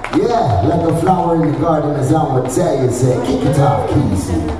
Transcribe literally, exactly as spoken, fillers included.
Yeah, like a flower in the garden, as I would tell you, say, kick it off, Keezy.